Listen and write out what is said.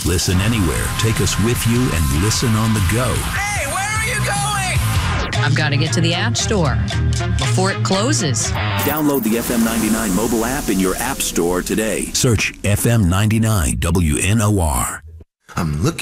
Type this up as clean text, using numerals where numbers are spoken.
Listen anywhere. Take us with you and listen on the go. Hey, where are you going? I've got to get to the App Store before it closes. Download the FM 99 mobile app in your app store today. Search FM 99 WNOR. I'm looking